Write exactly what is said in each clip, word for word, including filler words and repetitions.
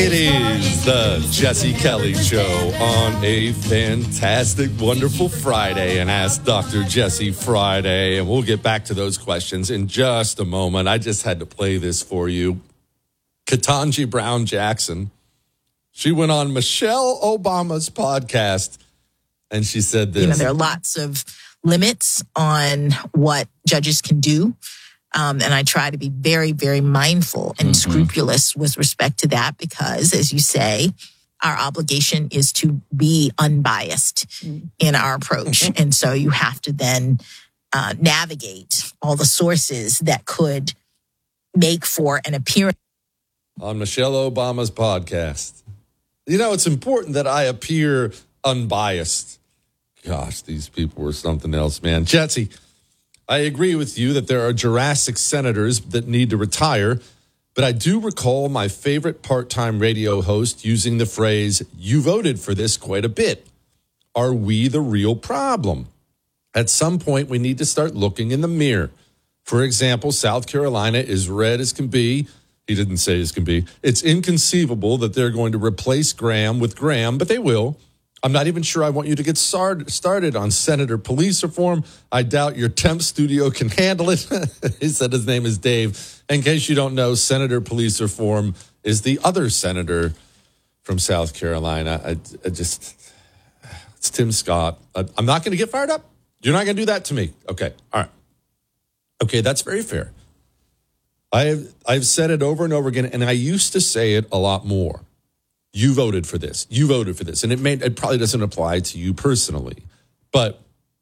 It is the Jesse Kelly Show on a fantastic, wonderful Friday, and Ask Doctor Jesse Friday. And we'll get back to those questions in just a moment. I just had to play this for you. Ketanji Brown Jackson, she went on Michelle Obama's podcast, and she said this. You know, there are lots of limits on what judges can do. Um, and I try to be very, very mindful and mm-hmm. scrupulous with respect to that because, as you say, our obligation is to be unbiased in our approach. And so you have to then uh, navigate all the sources that could make for an appearance. On Michelle Obama's podcast. You know, it's important that I appear unbiased. Gosh, these people were something else, man. Jesse, I agree with you that there are Jurassic senators that need to retire, but I do recall my favorite part-time radio host using the phrase, "You voted for this," quite a bit. Are we the real problem? At some point, we need to start looking in the mirror. For example, South Carolina is red as can be. He didn't say as can be. It's inconceivable that they're going to replace Graham with Graham, but they will. I'm not even sure I want you to get started on Senator police reform. I doubt your temp studio can handle it. He said his name is Dave. In case you don't know, Senator police reform is the other senator from South Carolina. I, I just, it's Tim Scott. I, I'm not going to get fired up. You're not going to do that to me. Okay. All right. Okay. That's very fair. I've, I've said it over and over again, and I used to say it a lot more. You voted for this. You voted for this. And it may, it probably doesn't apply to you personally. But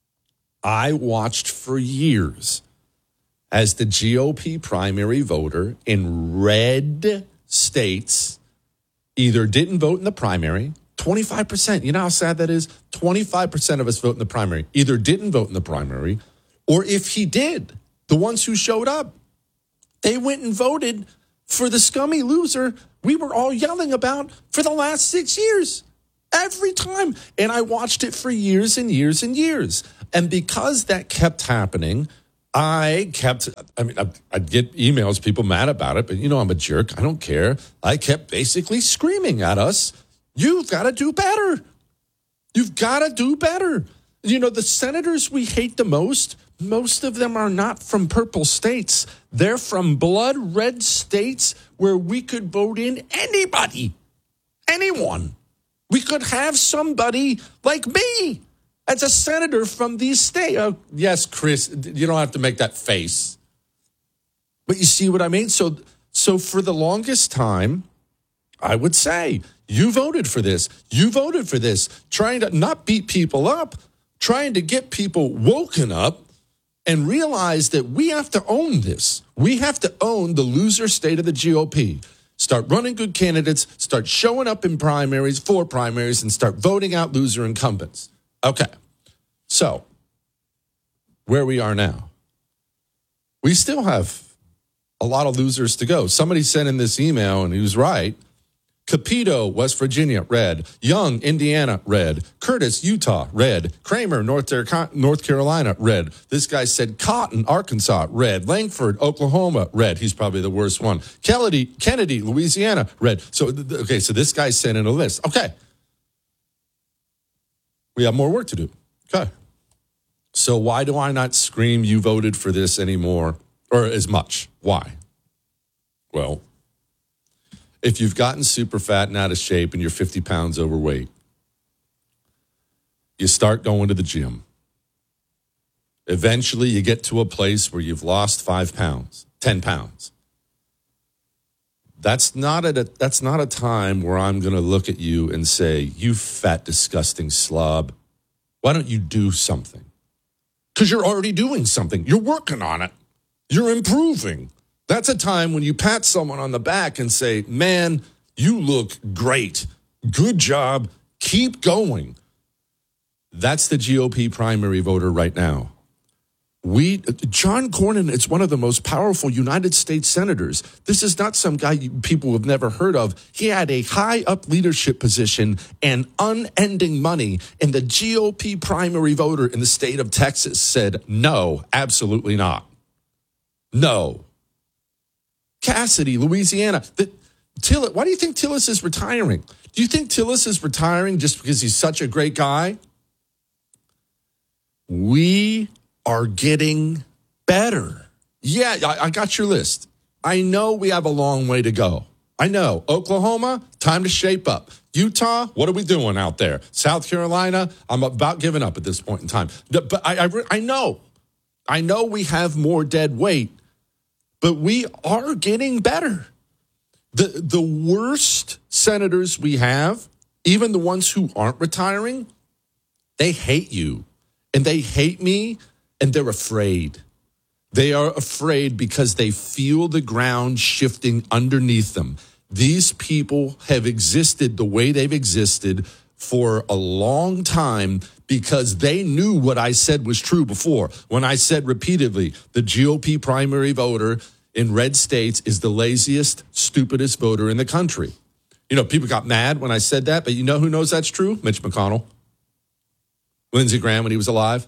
I watched for years as the G O P primary voter in red states either didn't vote in the primary, twenty-five percent. You know how sad that is? twenty-five percent of us vote in the primary, either didn't vote in the primary, or if he did, the ones who showed up, they went and voted for the scummy loser we were all yelling about for the last six years. Every time. And I watched it for years and years and years. And because that kept happening, I kept, I mean, I'd, I'd get emails, people mad about it, but you know, I'm a jerk. I don't care. I kept basically screaming at us, you've got to do better. You've got to do better. You know, the senators we hate the most, most of them are not from purple states. They're from blood red states where we could vote in anybody, anyone. We could have somebody like me as a senator from these states. Oh, yes, Chris, you don't have to make that face. But you see what I mean? So, so for the longest time, I would say, you voted for this. You voted for this. Trying to not beat people up, trying to get people woken up and realize that we have to own this. We have to own the loser state of the G O P. Start running good candidates, start showing up in primaries, for primaries, and start voting out loser incumbents. Okay, so where we are now, we still have a lot of losers to go. Somebody sent in this email, and he was right. Capito, West Virginia, red. Young, Indiana, red. Curtis, Utah, red. Kramer, North, North Carolina, red. This guy said Cotton, Arkansas, red. Langford, Oklahoma, red. He's probably the worst one. Kennedy, Kennedy, Louisiana, red. So, okay, so this guy sent in a list. Okay. We have more work to do. Okay. So why do I not scream, you voted for this anymore, or as much? Why? Well, if you've gotten super fat and out of shape and you're fifty pounds overweight, you start going to the gym. Eventually, you get to a place where you've lost five pounds, ten pounds. That's not a, that's not a time where I'm going to look at you and say, you fat, disgusting slob. Why don't you do something? Because you're already doing something. You're working on it. You're improving. That's a time when you pat someone on the back and say, man, you look great. Good job. Keep going. That's the G O P primary voter right now. We, John Cornyn is one of the most powerful United States senators. This is not some guy you, people have never heard of. He had a high up leadership position and unending money. And the G O P primary voter in the state of Texas said, no, absolutely not. No. Cassidy, Louisiana. The, Tillis, why do you think Tillis is retiring? Do you think Tillis is retiring just because he's such a great guy? We are getting better. Yeah, I, I got your list. I know we have a long way to go. I know. Oklahoma, time to shape up. Utah, what are we doing out there? South Carolina, I'm about giving up at this point in time. But I, I, I know. I know we have more dead weight, but we are getting better. The, the worst senators we have, even the ones who aren't retiring, they hate you. And they hate me, and they're afraid. They are afraid because they feel the ground shifting underneath them. These people have existed the way they've existed for a long time because they knew what I said was true before. When I said repeatedly, the G O P primary voter in red states is the laziest, stupidest voter in the country. You know, people got mad when I said that, but you know who knows that's true? Mitch McConnell. Lindsey Graham when he was alive.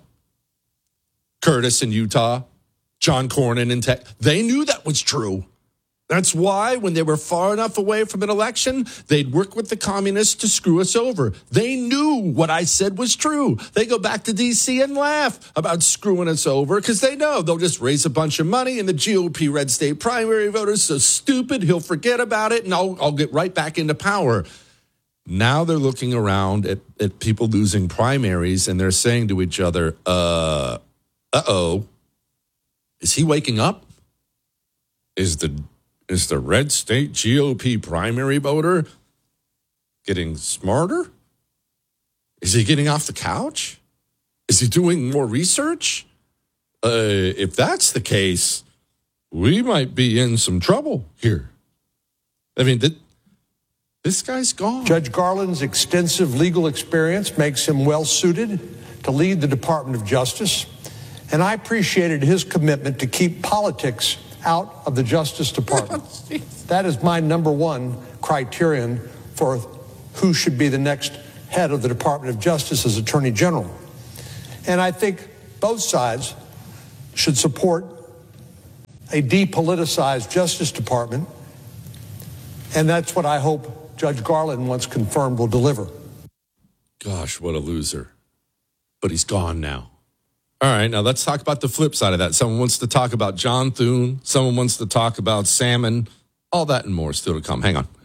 Curtis in Utah. John Cornyn in Texas. They knew that was true. That's why when they were far enough away from an election, they'd work with the communists to screw us over. They knew what I said was true. They go back to D C and laugh about screwing us over because they know they'll just raise a bunch of money and the G O P red state primary voter's so stupid, he'll forget about it and I'll, I'll get right back into power. Now they're looking around at, at people losing primaries and they're saying to each other, uh, uh-oh, is he waking up? Is the is the red state G O P primary voter getting smarter? Is he getting off the couch? Is he doing more research? Uh, if that's the case, we might be in some trouble here. I mean, th- this guy's gone. Judge Garland's extensive legal experience makes him well-suited to lead the Department of Justice, and I appreciated his commitment to keep politics out of the Justice Department. That is my number one criterion for who should be the next head of the Department of Justice as Attorney General. And I think both sides should support a depoliticized Justice Department, and that's what I hope Judge Garland, once confirmed, will deliver. Gosh, what a loser. But he's gone now. All right, now let's talk about the flip side of that. Someone wants to talk about John Thune. Someone wants to talk about salmon. All that and more still to come. Hang on.